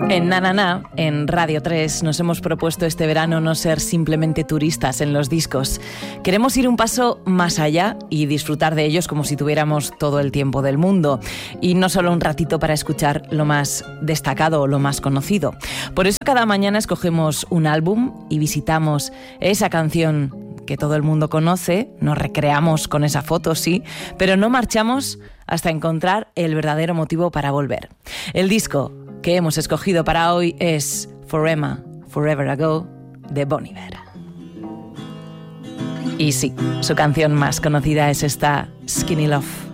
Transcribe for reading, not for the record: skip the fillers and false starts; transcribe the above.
En Na Na Na, en Radio 3, nos hemos propuesto este verano no ser simplemente turistas en los discos. Queremos ir un paso más allá y disfrutar de ellos como si tuviéramos todo el tiempo del mundo. Y no solo un ratito para escuchar lo más destacado o lo más conocido. Por eso cada mañana escogemos un álbum y visitamos esa canción que todo el mundo conoce, nos recreamos con esa foto, sí, pero no marchamos hasta encontrar el verdadero motivo para volver. El disco que hemos escogido para hoy es Forever Ago, de Bon Iver. Y sí, su canción más conocida es esta, Skinny Love.